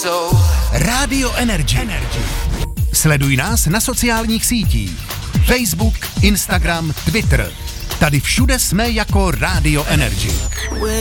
Radio Energy. Sleduj nás na sociálních sítích. Facebook, Instagram, Twitter. Tady všude jsme jako Radio Energy.